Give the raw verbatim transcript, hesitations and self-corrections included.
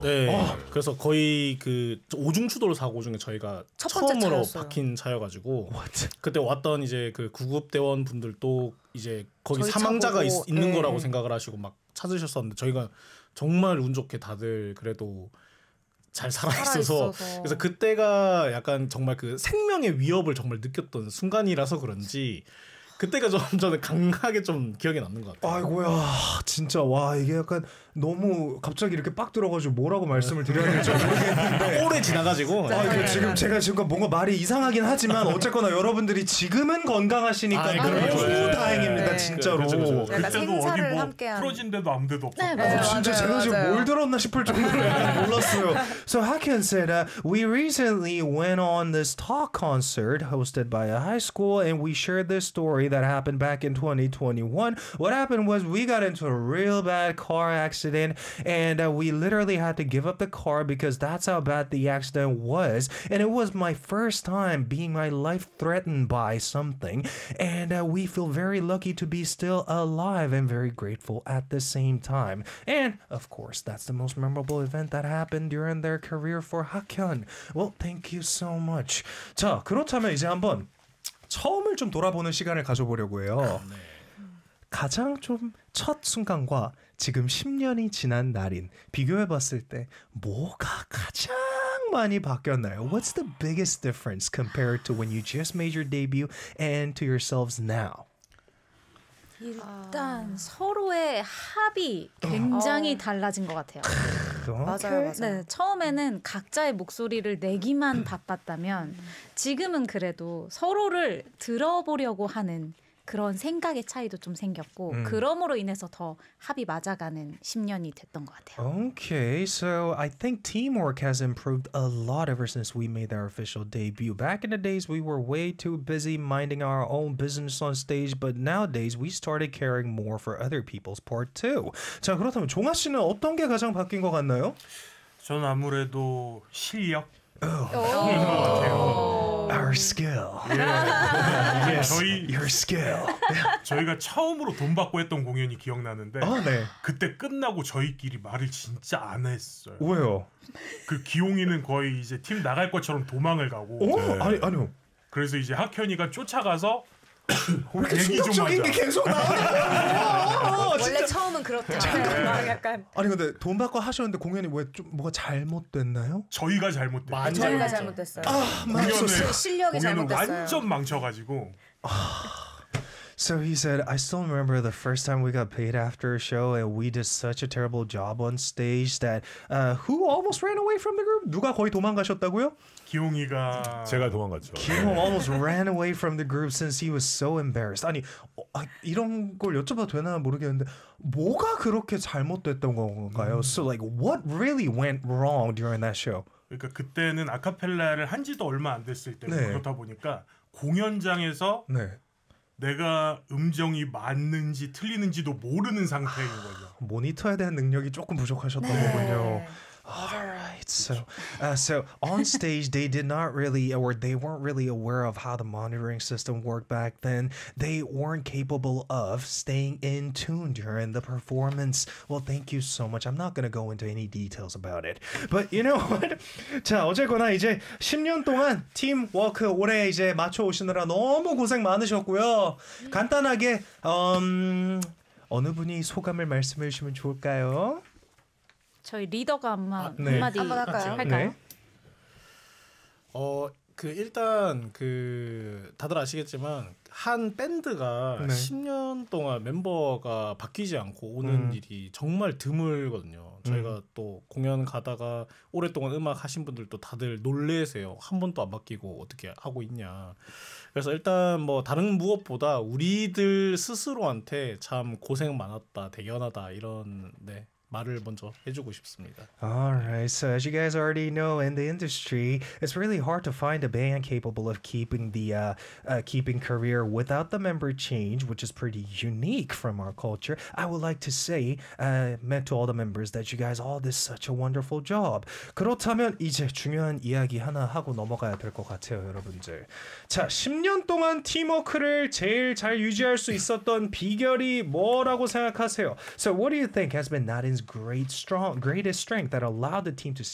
네. 어. 그래서 거의 그 오중추돌 사고 중에 저희가 처음으로 차였어요. 박힌 차여가지고 What? 그때 왔던 이제 그 구급대원 분들도 이제 거기 사망자가 있, 있는 네. 거라고 생각을 하시고 막 찾으셨었는데 저희가 정말 운 좋게 다들 그래도 잘 살아있어서 그래서 그때가 약간 정말 그 생명의 위협을 정말 느꼈던 순간이라서 그런지 그때가 좀 저는 강하게 좀 기억에 남는 것 같아요. 아이고야 진짜 와 이게 약간 너무 갑자기 이렇게 빡 들어가지고 뭐라고 말씀을 드려야 될지 모르겠는데 오래 지나가지고 아, 이게 지금 제가 지금 뭔가 말이 이상하긴 하지만 어쨌거나 여러분들이 지금은 건강하시니까 아, 너무 네. 다행입니다 네. 진짜로. 그렇죠, 그렇죠. 그때도 어디 뭐 풀어진 데도 아무 데도 없었고 네, 맞아요, 어, 진짜 맞아요, 제가 맞아요. 지금 뭘 들었나 싶을 정도로 몰랐어요. So Hakyun said, uh, we recently went on this talk concert hosted by a high school and we shared this story that happened back in twenty twenty-one. What happened was we got into a real bad car accident and uh, we literally had to give up the car because that's how bad the accident was. And it was my first time being my life threatened by something. And uh, we feel very lucky to be still alive and very grateful at the same time. And of course, that's the most memorable event that happened during their career for Hakyun. Well, thank you so much. 자, 그렇다면 이제 한번 처음을 좀 돌아보는 시간을 가져보려고 해요. 네. 가장 좀 첫 순간과 지금 십 년이 지난 날인 비교해봤을 때 뭐가 가장 많이 바뀌었나요? What's the biggest difference compared to when you just made your debut and to yourselves now? 일단 아... 서로의 합이 굉장히 어... 달라진 것 같아요. 맞아요, 맞아요. 네, 처음에는 각자의 목소리를 내기만 바빴다면 지금은 그래도 서로를 들어보려고 하는 그런 생각의 차이도 좀 생겼고 음. 그럼으로 인해서 더 합이 맞아가는 십 년이 됐던 것 같아요. Okay, so I think teamwork has improved a lot ever since we made our official debut. Back in the days, we were way too busy minding our own business on stage, but nowadays we started caring more for other people's part too. 자, 그렇다면 종아 씨는 어떤 게 가장 바뀐 것 같나요? 저는 아무래도 실력. Our skill. Yeah. Yes, 저희 your skill. 저희가 처음으로 돈 받고 했던 공연이 기억나는데 아, 네. 그때 끝나고 저희끼리 말을 진짜 안 했어요. 왜요? 그 기용이는 거의 이제 팀 나갈 것처럼 도망을 가고. 어? 네. 아니 아니요. 그래서 이제 학현이가 쫓아가서 왜 이렇게 충격적인 게 계속 나오냐? 원래 처음은 그렇다. 약간. 아니 근데 돈 받고 하셨는데 공연이 왜 좀 뭐가 잘못됐나요? 저희가 잘못됐어요. 많이 저희가 잘못됐어요. 아, 공연을 실력이 잘못됐어요. 완전 망쳐가지고. So he said, I still remember the first time we got paid after a show and we did such a terrible job on stage that uh, who almost ran away from the group? 누가 거의 도망가셨다고요? 기용이가 제가 도망갔죠. 기용 almost ran away from the group since he was so embarrassed. 아니 어, 아, 이런 걸 여쭤봐도 되나 모르겠는데 뭐가 그렇게 잘못됐던 건가요? 음. So like what really went wrong during that show? 그러니까 그때는 아카펠라를 한 지도 얼마 안 됐을 때고 네. 그렇다 보니까 공연장에서 네. 내가 음정이 맞는지 틀리는지도 모르는 상태인 거죠. 모니터에 대한 능력이 조금 부족하셨던 네. 거군요. Alright, so uh, so on stage they did not really, or they weren't really aware of how the monitoring system worked back then. They weren't capable of staying in tune during the performance. Well, thank you so much. I'm not going to go into any details about it, but you know what? 자, 어쨌거나 이제 십 년 동안 팀 워크 올해 이제 맞춰 오시느라 너무 고생 많으셨고요. 간단하게 음, 어느 분이 소감을 말씀해 주시면 좋을까요? 저희 리더가 한마, 아, 네. 한마디 한번 할까요? 할까요? 네. 어, 그 일단 그 다들 아시겠지만 한 밴드가 네. 십 년 동안 멤버가 바뀌지 않고 오는 음. 일이 정말 드물거든요. 저희가 음. 또 공연 가다가 오랫동안 음악 하신 분들도 다들 놀래세요. 한 번도 안 바뀌고 어떻게 하고 있냐. 그래서 일단 뭐 다른 무엇보다 우리들 스스로한테 참 고생 많았다, 대견하다 이런 네. 말을 먼저 해주고 싶습니다. Alright, so as you guys already know, in the industry, it's really hard to find a band capable of keeping the uh, uh, keeping career without the member change, which is pretty unique from our culture. I would like to say, uh, meant to all the members, that you guys all did such a wonderful job. 그렇다면 이제 중요한 이야기 하나 하고 넘어가야 될 것 같아요, 여러분들. 자, 십 년 동안 팀워크를 제일 잘 유지할 수 있었던 비결이 뭐라고 생각하세요? So what do you think has been Narin's great strong greatest strength that allowed the team to